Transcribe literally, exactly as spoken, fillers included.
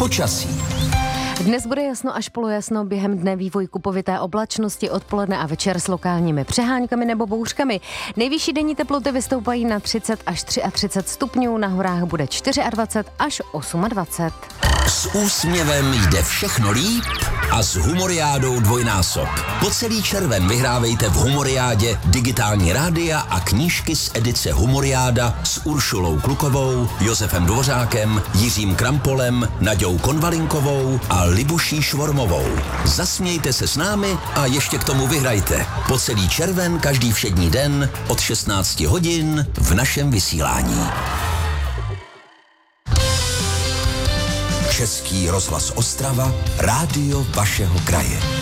Počasí. Dnes bude jasno až polojasno, během dne vývoj kupovité oblačnosti, odpoledne a večer s lokálními přeháňkami nebo bouřkami. Nejvyšší denní teploty vystoupají na třicet až třicet tři stupňů, na horách bude dvacet čtyři až dvacet osm. S úsměvem jde všechno líp a s Humoriádou dvojnásob. Po celý červen vyhrávejte v Humoriádě digitální rádia a knížky z edice Humoriáda s Uršulou Klukovou, Josefem Dvořákem, Jiřím Krampolem, Naďou Konvalinkovou a Libuší Švormovou. Zasmějte se s námi a ještě k tomu vyhrajte. Po celý červen každý všední den od šestnáct hodin v našem vysílání. Český rozhlas Ostrava, rádio vašeho kraje.